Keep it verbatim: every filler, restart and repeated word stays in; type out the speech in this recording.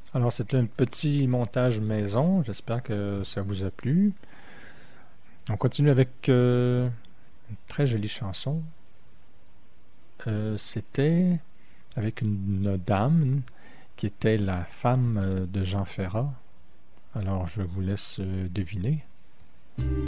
Alors, c'est un petit montage maison. J'espère que ça vous a plu. On continue avec euh, une très jolie chanson. Euh, c'était avec une, une dame qui était la femme euh, de Jean Ferrat. Alors, je vous laisse euh, deviner.